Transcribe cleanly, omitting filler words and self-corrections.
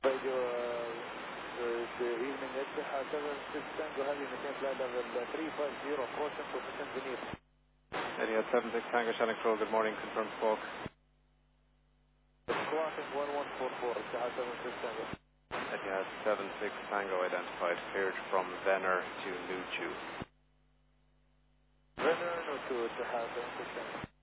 Radio the evening Etihad 76 Tango Heavy maintain flight level 350 approaching position beneath. Etihad 76 Tango Shannon Crow, good morning, confirmed spoke. Squawking 1144 Etihad 76 Tango. Etihad 76 Tango identified, cleared from Venner to Nuchu. Venner to Etihad 76 Tango.